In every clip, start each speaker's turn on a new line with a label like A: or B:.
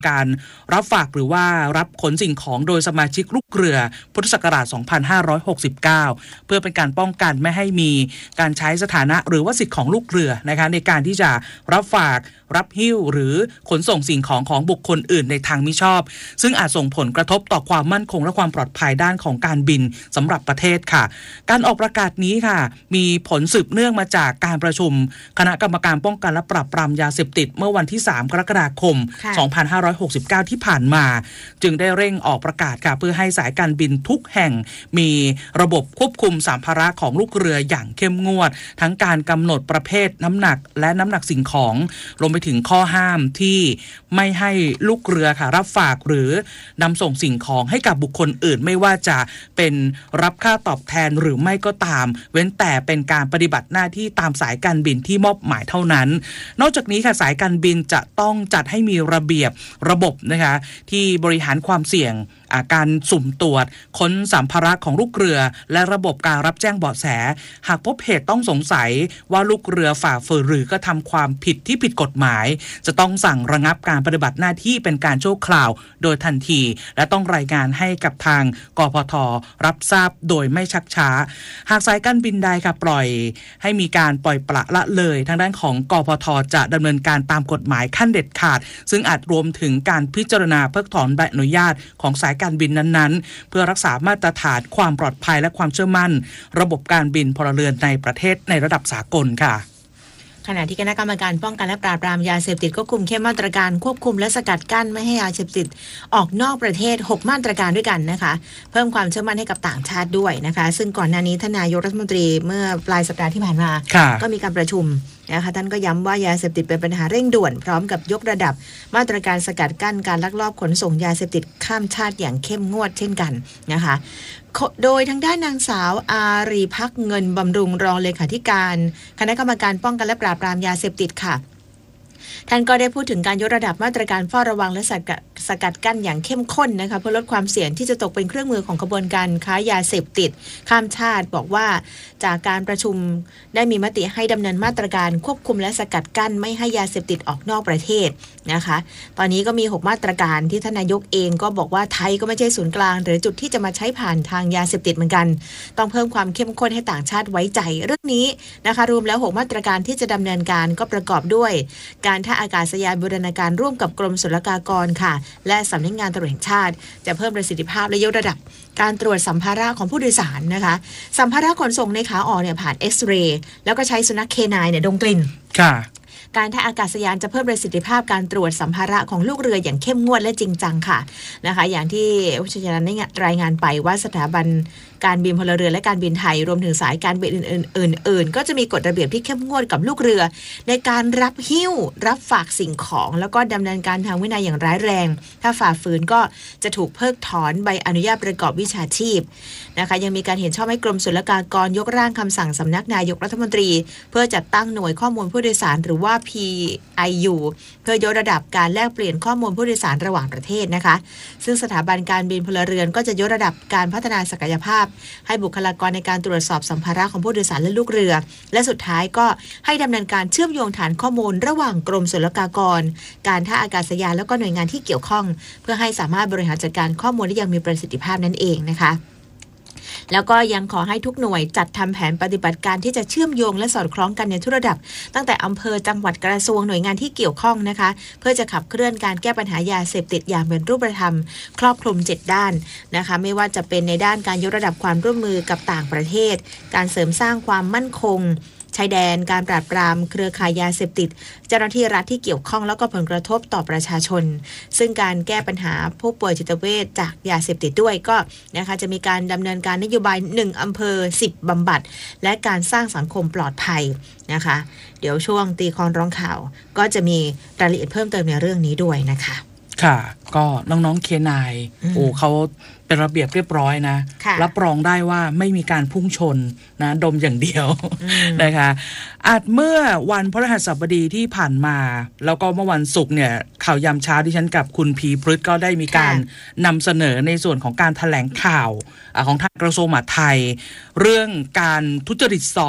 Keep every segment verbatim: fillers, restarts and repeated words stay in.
A: การรับฝากหรือว่ารับขนสิ่งของโดยสมาชิกลูกเรือพุทธศักราช สองพันห้าร้อยหกสิบเก้า เพื่อเป็นการป้องกันไม่ให้มีการใช้สถานะหรือว่าสิทธิ์ของลูกเรือนะคะในการที่จะรับฝากรับหิ้วหรือขนส่งสิ่งของของบุคคลอื่นในทางมิชอบซึ่งอาจส่งผลกระทบต่อความมั่นคงและความปลอดภัยด้านของการบินสำหรับประเทศค่ะการออกประกาศนี้ค่ะมีผลสืบเนื่องมาจากการประชุมคณะกรรมการป้องกันและปราบปรามยาเสพติดเมื่อวันที่สามกรกฎาคมสองพันห้าร้อยหกสิบเก้าที่ผ่านมาจึงได้เร่งออกประกาศค่ะเพื่อให้สายการบินทุกแห่งมีระบบควบคุมสัมภาระของลูกเรืออย่างเข้มงวดทั้งการกำหนดประเภทน้ำหนักและน้ำหนักสิ่งของรวมไปถึงข้อห้ามที่ไม่ให้ลูกเรือค่ะรับฝากหรือนำส่งสิ่งของให้กับบุคคลอื่นไม่ว่าจะเป็นรับค่าตอบแทนหรือไม่ก็ตามเว้นแต่เป็นการปฏิบัติหน้าที่ตามสายการบินที่มอบหมายเท่านั้นนอกจากนี้ค่ะสายการบินจะต้องจัดให้มีระเบียบระบบนะคะที่บริหารความเสี่ยงการสุ่มตรวจค้นสัมภาระของลูกเรือและระบบการรับแจ้งเบาะแสหากพบเหตุต้องสงสัยว่าลูกเรือฝ่าฝืนหรือก็ทำความผิดที่ผิดกฎหมายจะต้องสั่งระงับการปฏิบัติหน้าที่เป็นการชั่วคราวโดยทันทีและต้องรายงานให้กับทางกพท.รับทราบโดยไม่ชักช้าหากสายการบินใดค่ะปล่อยให้มีการปล่อยปละละเลยทางด้านของกพท.จะดำเนินการตามกฎหมายขั้นเด็ดขาดซึ่งอาจรวมถึงการพิจารณาเพิกถอนใบอนุญาตของสายการบินนั้นๆเพื่อรักษามาตรฐานความปลอดภัยและความเชื่อมั่นระบบการบินพลเรือนในประเทศในระดับสากลค่ะ
B: ขณะที่คณะกรรมการป้องกันและปราบปรามยาเสพติดก็คุมเข้มมาตรการควบคุมและสกัดกั้นไม่ให้ยาเสพติดออกนอกประเทศหกมาตรการด้วยกันนะคะเพิ่มความเชื่อมั่นให้กับต่างชาติด้วยนะคะซึ่งก่อนหน้านี้ท่านนายกรัฐมนตรีเมื่อปลายสัปดาห์ที่ผ่านมาก็มีการประชุมนะคะท่านก็ย้ำว่ายาเสพติดเป็นปัญหาเร่งด่วนพร้อมกับยกระดับมาตรการสกัดกั้นการลักลอบขนส่งยาเสพติดข้ามชาติอย่างเข้มงวดเช่นกันนะคะโดยทางด้านนางสาวอารีภักดิ์เงินบำรุงรองเลขาธิการคณะกรรมการป้องกันและปราบปรามยาเสพติดค่ะท่านก็ได้พูดถึงการยกระดับมาตรการเฝ้าระวังและสกัดสกัดกั้นอย่างเข้มข้นนะคะเพื่อลดความเสี่ยงที่จะตกเป็นเครื่องมือของกระบวนการค้ายาเสพติดข้ามชาติบอกว่าจากการประชุมได้มีมติให้ดำเนินมาตรการควบคุมและสกัดกั้นไม่ให้ยาเสพติดออกนอกประเทศนะคะตอนนี้ก็มีหกมาตรการที่ท่านนายกเองก็บอกว่าไทยก็ไม่ใช่ศูนย์กลางหรือจุดที่จะมาใช้ผ่านทางยาเสพติดเหมือนกันต้องเพิ่มความเข้มข้นให้ต่างชาติไว้ใจเรื่องนี้นะคะรวมแล้วหกมาตรการที่จะดำเนินการก็ประกอบด้วยการท่าอากาศยานบูรณาการร่วมกับกรมศุลกากรค่ะและสำนักงานตำรวจแห่งชาติจะเพิ่มประสิทธิภาพและยกระดับการตรวจสัมภาระของผู้โดยสารนะคะสัมภาระขนส่งในขาออกเนี่ยผ่านเอ็กซเรย์แล้วก็ใช้สุนัขเคไนน์เนี่ยดมกลิ่น
A: ค่ะ
B: การท่าอากาศยานจะเพิ่มประสิทธิภาพการตรวจสัมภาระของลูกเรืออย่างเข้มงวดและจริงจังค่ะนะคะอย่างที่วิชาการได้รายงานไปว่าสถาบันการบินพลเรือนและการบินไทยรวมถึงสายการบินอื่นๆก็จะมีกฎระเบียบที่เข้มงวดกับลูกเรือในการรับหิ้วรับฝากสิ่งของแล้วก็ดำเนินการทางวินัยอย่างร้ายแรงถ้าฝ่าฝืนก็จะถูกเพิกถอนใบอนุญาตประกอบวิชาชีพนะคะยังมีการเห็นชอบให้กรมศุลกากรยกร่างคำสั่งสำนักนายกรัฐมนตรีเพื่อจัดตั้งหน่วยข้อมูลผู้โดยสารหรือว่า พี ไอ ยู เพื่อยกระดับการแลกเปลี่ยนข้อมูลผู้โดยสารระหว่างประเทศนะคะซึ่งสถาบันการบินพลเรือนก็จะยกระดับการพัฒนาศักยภาพให้บุคลากรในการตรวจสอบสัมภาระของผู้โดยสารและลูกเรือและสุดท้ายก็ให้ดำเนินการเชื่อมโยงฐานข้อมูลระหว่างกรมศุลกากรการท่าอากาศยานแล้วก็หน่วยงานที่เกี่ยวข้องเพื่อให้สามารถบริหารจัดการข้อมูลได้อย่างมีประสิทธิภาพนั่นเองนะคะแล้วก็ยังขอให้ทุกหน่วยจัดทำแผนปฏิบัติการที่จะเชื่อมโยงและสอดคล้องกันในทุกระดับตั้งแต่อำเภอจังหวัดกระทรวงหน่วยงานที่เกี่ยวข้องนะคะเพื่อจะขับเคลื่อนการแก้ปัญหายาเสพติดอย่างเป็นรูปธรรมครอบคลุมเจ็ดด้านนะคะไม่ว่าจะเป็นในด้านการยกระดับความร่วมมือกับต่างประเทศการเสริมสร้างความมั่นคงชายแดนการปราบปรามเครือข่ายยาเสพติดเจ้าหน้าที่รัฐที่เกี่ยวข้องแล้วก็ผลกระทบต่อประชาชนซึ่งการแก้ปัญหาผู้ป่วยจิตเวชจากยาเสพติดด้วยก็นะคะจะมีการดำเนินการนโยบายหนึ่งอำเภอสิบบำบัดและการสร้างสังคมปลอดภัยนะคะเดี๋ยวช่วงตีคอนร้องข่าวก็จะมีรายละเอียดเพิ่มเติมในเรื่องนี้ด้วยนะคะ
A: ค่ะก็น้องๆเคนายโอ้เขาเป็นระเบียบเรียบร้อยนะรับรองได้ว่าไม่มีการพุ่งชนนะดมอย่างเดียวนะคะอาจเมื่อวันพฤหัสบดีที่ผ่านมาแล้วก็เมื่อวันศุกร์เนี่ยข่าวยามเช้าที่ฉันกับคุณพีพฤษก็ได้มีการนำเสนอในส่วนของการแถลงข่าวของทางกระทรวงมหาดไทยเรื่องการทุจริตสอบ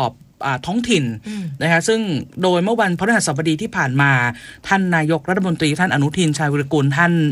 A: ท้องถิ่นนะคะซึ่งโดยเมื่อวันพฤหัสบดีที่ผ่านมาท่านนายกรัฐมนตรีท่านอนุทินชาญวิรากูลท่าน